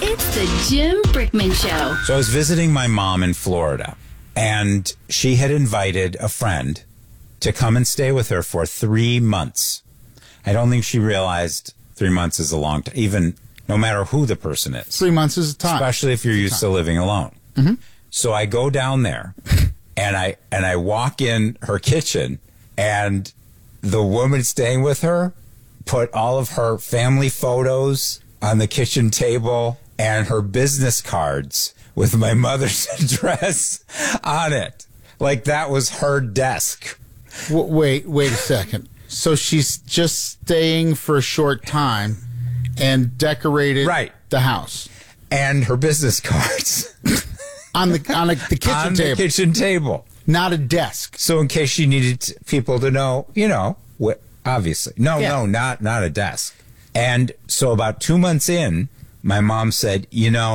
It's the Jim Brickman Show. So I was visiting my mom in Florida, and she had invited a friend to come and stay with her for 3 months. I don't think she realized 3 months is a long time, even no matter who the person is. 3 months is a time. Especially if you're used to living alone. Mm-hmm. So I go down there, and I walk in her kitchen, and the woman staying with her put all of her family photos on the kitchen table and her business cards with my mother's address on it. Like that was her desk. Wait a second. So she's just staying for a short time and decorated the house. And her business cards. on the kitchen table. On the kitchen table. Not a desk. So in case she needed people to know, obviously. No, not a desk. And so about 2 months in, my mom said,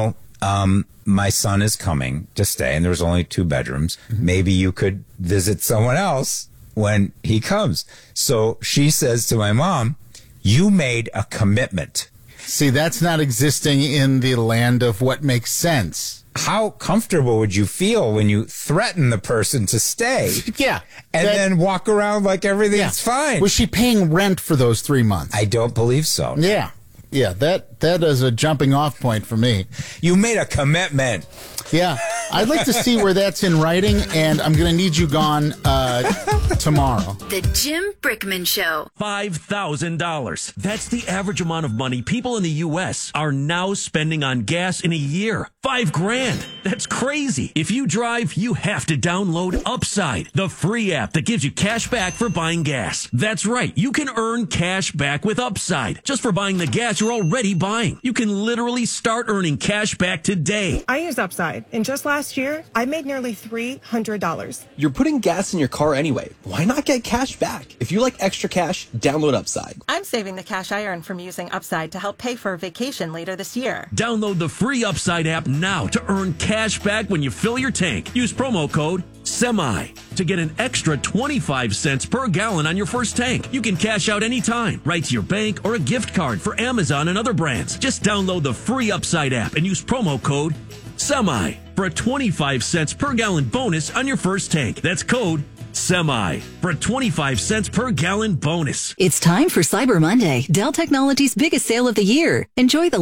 my son is coming to stay, and there was only 2 bedrooms. Mm-hmm. Maybe you could visit someone else when he comes. So she says to my mom, you made a commitment. See, that's not existing in the land of what makes sense. How comfortable would you feel when you threaten the person to stay? Yeah. And then walk around like everything's fine? Was she paying rent for those 3 months? I don't believe so. Yeah. Yeah, that is a jumping off point for me. You made a commitment. Yeah. I'd like to see where that's in writing, and I'm going to need you gone tomorrow. The Jim Brickman Show. $5,000. That's the average amount of money people in the U.S. are now spending on gas in a year. $5,000. That's crazy. If you drive, you have to download Upside, the free app that gives you cash back for buying gas. That's right. You can earn cash back with Upside just for buying the gas you're already buying. You can literally start earning cash back today. I use Upside, and just last year, I made nearly $300. You're putting gas in your car anyway. Why not get cash back? If you like extra cash, download Upside. I'm saving the cash I earn from using Upside to help pay for a vacation later this year. Download the free Upside app now to earn cash back when you fill your tank. Use promo code SEMI to get an extra 25 cents per gallon on your first tank. You can cash out anytime, right to your bank or a gift card for Amazon and other brands. Just download the free Upside app and use promo code SEMI for a 25 cents per gallon bonus on your first tank. That's code SEMI for a 25 cents per gallon bonus. It's time for Cyber Monday, Dell Technologies' biggest sale of the year. Enjoy the